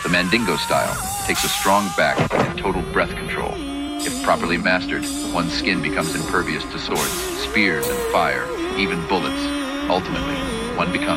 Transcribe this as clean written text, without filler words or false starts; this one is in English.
The Mandingo style takes a strong back and total breath control. If properly mastered, one's skin becomes impervious to swords, spears, and fire, even bullets. Ultimately, one becomes